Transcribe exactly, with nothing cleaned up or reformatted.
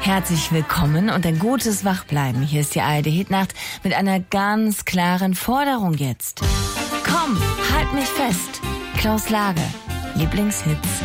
Herzlich willkommen und ein gutes Wachbleiben. Hier ist die A R D-Hitnacht mit einer ganz klaren Forderung jetzt. Komm, halt mich fest. Klaus Lage, Lieblingshits